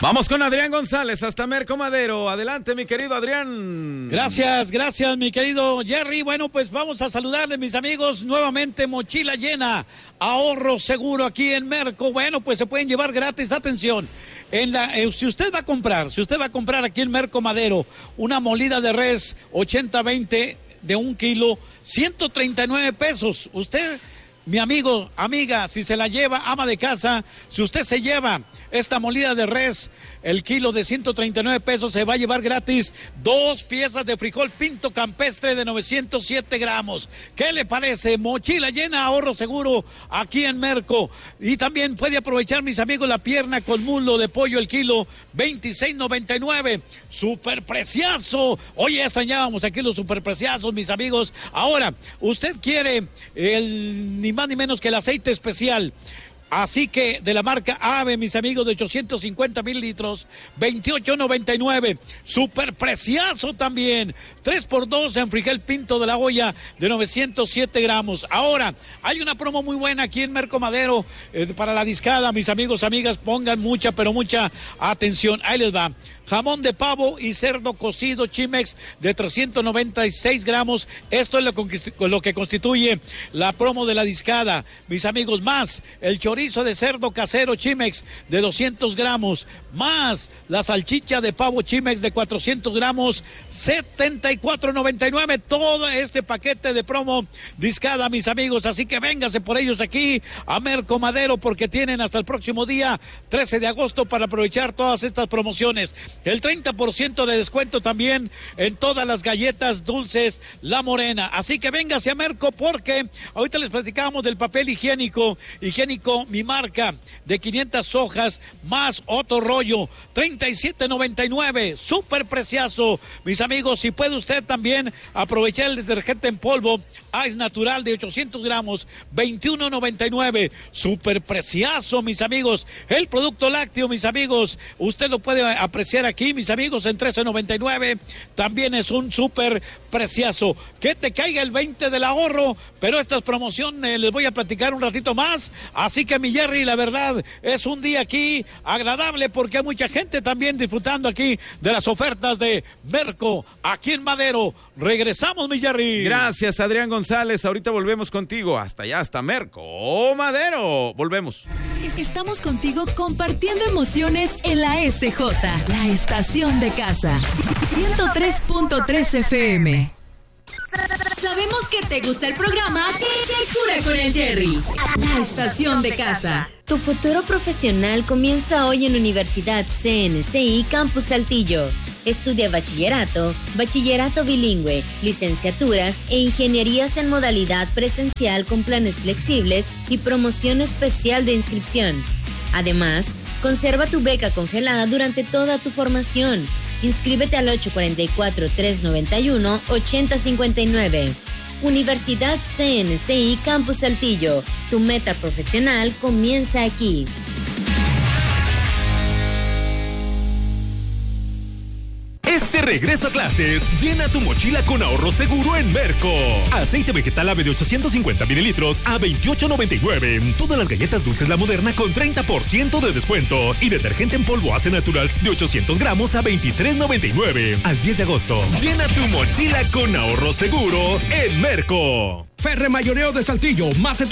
Vamos con Adrián González hasta Merco Madero. Adelante, mi querido Adrián. Gracias, mi querido Jerry. Bueno, pues vamos a saludarle, mis amigos. Nuevamente, mochila llena, ahorro seguro aquí en Merco. Bueno, pues se pueden llevar gratis, atención. Si usted va a comprar aquí en Merco Madero una molida de res 80-20 de 1 kilo, 139 pesos. Usted, mi amigo, amiga, si se la lleva, ama de casa, si usted se lleva esta molida de res, el kilo de 139 pesos, se va a llevar gratis 2 piezas de frijol pinto campestre de 907 gramos. ¿Qué le parece? Mochila llena, ahorro seguro aquí en Merco. Y también puede aprovechar, mis amigos, la pierna con muslo de pollo, el kilo 26.99. Super preciazo. Oye, extrañábamos aquí los super preciazos, mis amigos. Ahora, usted quiere ni más ni menos que el aceite especial. Así que de la marca AVE, mis amigos, de 850 mililitros, 28.99. Super preciazo también. 3x2 en frijol pinto de la olla de 907 gramos. Ahora, hay una promo muy buena aquí en Merco Madero para la discada, mis amigos, amigas. Pongan mucha, pero mucha atención. Ahí les va. Jamón de pavo y cerdo cocido Chimex de 396 gramos. Esto es lo que constituye la promo de la discada, mis amigos. Más el chorizo de cerdo casero Chimex de 200 gramos. Más la salchicha de pavo Chimex de 400 gramos, 74.99. Todo este paquete de promo discada, mis amigos. Así que véngase por ellos aquí a Merco Madero, porque tienen hasta el próximo día 13 de agosto para aprovechar todas estas promociones. El 30% de descuento también en todas las galletas dulces La Morena. Así que véngase a Merco, porque ahorita les platicábamos del papel higiénico Mi Marca, de 500 hojas, más otro rollo, 37.99, súper preciazo, mis amigos. Si puede usted también aprovechar el detergente en polvo Ice Natural de 800 gramos, 21.99, súper preciazo, mis amigos. El producto lácteo, mis amigos, usted lo puede apreciar aquí, mis amigos, en 13.99, también es un súper preciazo. Que te caiga el 20 del ahorro, pero estas promociones les voy a platicar un ratito más. Así que, mi Jerry, la verdad es un día aquí agradable, porque hay mucha gente también disfrutando aquí de las ofertas de Merco aquí en Madero. Regresamos, mi Jerry. Gracias, Adrián González. Ahorita volvemos contigo hasta allá, hasta Merco Madero. Volvemos. Estamos contigo compartiendo emociones en la SJ, la estación de casa. 103.3 FM. Sabemos que te gusta el programa Que Cura con el Jerry, la estación de casa. Tu futuro profesional comienza hoy en Universidad CNCI Campus Saltillo. Estudia bachillerato bilingüe, licenciaturas e ingenierías en modalidad presencial con planes flexibles y promoción especial de inscripción. Además, conserva tu beca congelada durante toda tu formación. Inscríbete al 844-391-8059. Universidad CNCI Campus Saltillo. Tu meta profesional comienza aquí. Este regreso a clases, llena tu mochila con ahorro seguro en Merco. Aceite vegetal AVE de 850 mililitros a 28.99. Todas las galletas dulces La Moderna con 30% de descuento. Y detergente en polvo Ace Naturals de 800 gramos a 23.99. Al 10 de agosto, llena tu mochila con ahorro seguro en Merco. Ferre Mayoreo de Saltillo, más de